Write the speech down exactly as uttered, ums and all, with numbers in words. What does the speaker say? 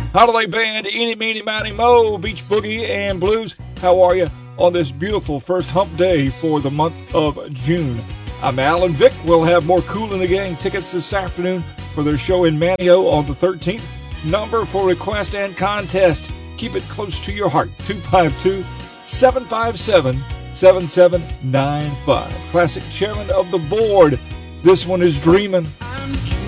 Holiday Band, Eeny, Meeny, Miny, Mo, Beach Boogie, and Blues. How are you on this beautiful first hump day for the month of June? I'm Alan Vick. We'll have more Kool and the Gang tickets this afternoon for their show in Manio on the thirteenth. Number for request and contest. Keep it close to your heart. two five two, seven five seven, seven seven nine five. Classic chairman of the board. This one is Dreamin'. I'm dreaming.